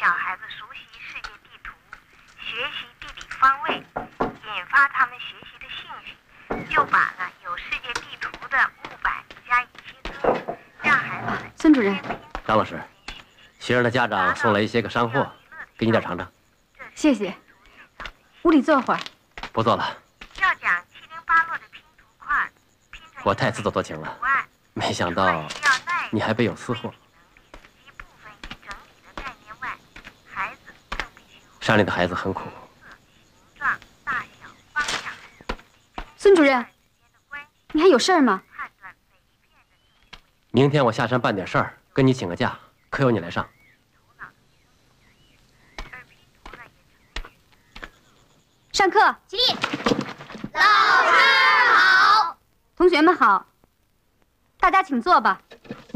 孩子熟悉世界地图，学习地理方位，引发他们学习的兴趣，就把有世界地图的木板加以切割，让孩子们。 孙主任， 张老师，学生的家长送来一些个山货，给你点尝尝。 谢谢。屋里坐会儿。 不做了。 要讲708落的拼图块，拼成我太自作多情了，没想到你还备有私货。山里的孩子很苦。 孙主任，你还有事儿吗？ 明天我下山办点事儿，跟你请个假，可有你来上。 上课， 起立。老师好。 同学们好。大家请坐吧。